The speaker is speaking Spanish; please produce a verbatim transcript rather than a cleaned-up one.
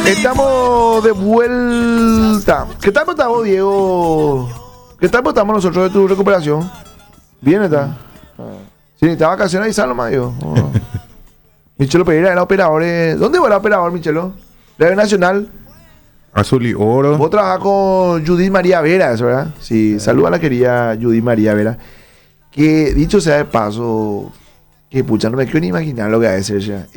Estamos de vuelta. ¿Qué tal estamos, Diego? ¿Qué tal estamos nosotros de tu recuperación? ¿Bien está? Si necesita vacaciones, avísalo, más, Diego. Oh. Michelo Pereira era operador. Eh. ¿Dónde va el operador, Michelo? Radio Nacional. Azul y oro. Vos trabajás con Judith María Vera, ¿eso, verdad? Sí, sí. Saluda a la querida Judith María Vera. Que, dicho sea de paso, que pucha, no me quiero ni imaginar lo que ha de ser ya.